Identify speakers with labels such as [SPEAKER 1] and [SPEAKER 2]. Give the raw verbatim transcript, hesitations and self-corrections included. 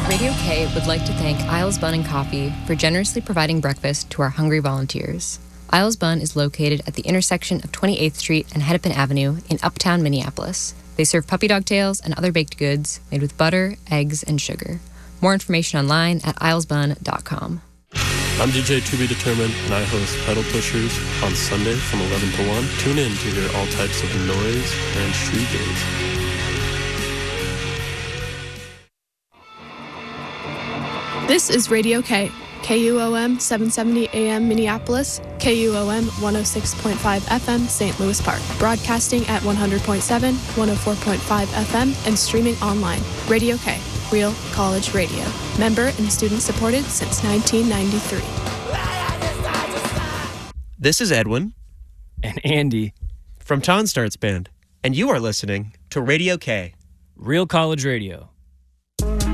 [SPEAKER 1] Radio K would like to thank Isles Bun and Coffee for generously providing breakfast to our hungry volunteers. Isles Bun is located at the intersection of twenty-eighth Street and Hennepin Avenue in Uptown Minneapolis. They serve puppy dog tails and other baked goods made with butter, eggs, and sugar. More information online at isles bun dot com.
[SPEAKER 2] I'm D J To Be Determined, and I host Pedal Pushers on Sunday from eleven to one. Tune in to hear all types of noise and shoegaze.
[SPEAKER 3] This is Radio K, K U O M seven seventy A M Minneapolis, K U O M one oh six point five F M Saint Louis Park, broadcasting at one hundred point seven, one oh four point five F M, and streaming online. Radio K, Real College Radio. Member and student supported since nineteen ninety-three.
[SPEAKER 4] This is Edwin.
[SPEAKER 5] And Andy.
[SPEAKER 4] From Ton Starts Band. And you are listening to Radio K.
[SPEAKER 5] Real College Radio.